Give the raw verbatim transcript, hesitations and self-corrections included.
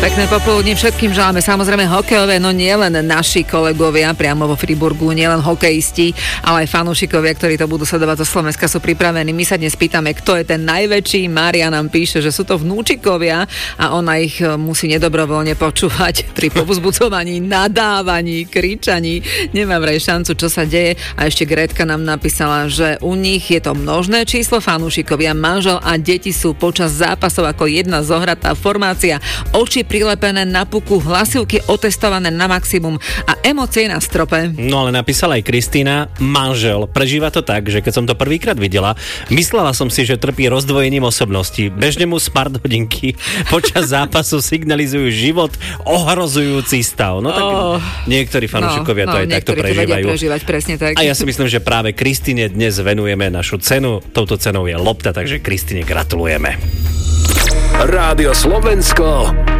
Pekné popoludne všetkým želáme, samozrejme hokejové, no nie len naši kolegovia priamo vo Friburgu, nie len hokejisti, ale aj fanúšikovia, ktorí to budú sledovať zo Slovenska, sú pripravení. My sa dnes pýtame, kto je ten najväčší. Mária nám píše, že sú to vnúčikovia a ona ich musí nedobrovoľne počúvať pri povzbudzovaní, nadávaní, kričaní. Nemá vraj šancu, čo sa deje. A ešte Gretka nám napísala, že u nich je to množné číslo fanúšikovia, manžel a deti sú počas zápasov ako jedna zohratá formácia, oči prilepené na puku, hlasivky otestované na maximum a emócie na strope. No ale napísala aj Kristína, manžel prežíva to tak, že keď som to prvýkrát videla, myslela som si, že trpí rozdvojením osobnosti. Bežne mu smart hodinky počas zápasu signalizujú život ohrozujúci stav. No tak oh, niektorí fanúšikovia no, to no, aj takto prežívajú. Prežívať, presne tak. A ja si myslím, že práve Kristine dnes venujeme našu cenu. Touto cenou je lopta, takže Kristine gratulujeme. Rádio Slovensko